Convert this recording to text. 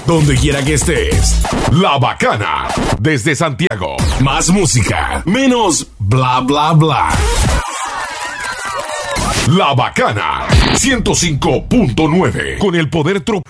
Donde quiera que estés, La Bacana, desde Santiago. Más música, menos bla bla bla. La Bacana 105.9, con el poder tropical.